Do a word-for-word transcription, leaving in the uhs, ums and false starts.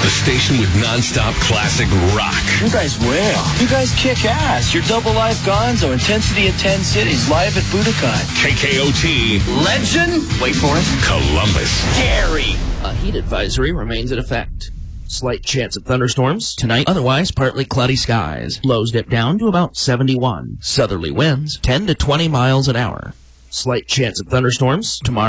The station with nonstop classic rock. You guys where? You guys kick ass. You're double live Gonzo, Intensity in ten cities, live at Budokan. K K O T. Legend? Wait for it. Columbus. Gary. A heat advisory remains in effect. Slight chance of thunderstorms tonight, otherwise partly cloudy skies. Lows dip down to about seventy-one. Southerly winds ten to twenty miles an hour. Slight chance of thunderstorms tomorrow.